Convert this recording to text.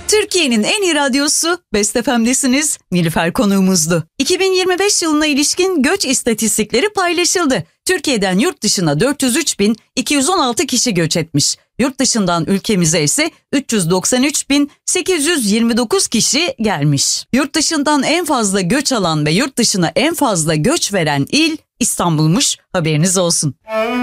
Türkiye'nin en iyi radyosu Best FM'desiniz. Nilüfer konuğumuzdu. 2025 yılına ilişkin göç istatistikleri paylaşıldı. Türkiye'den yurt dışına 403.216 kişi göç etmiş. Yurt dışından ülkemize ise 393.829 kişi gelmiş. Yurt dışından en fazla göç alan ve yurt dışına en fazla göç veren il İstanbul'muş. Haberiniz olsun.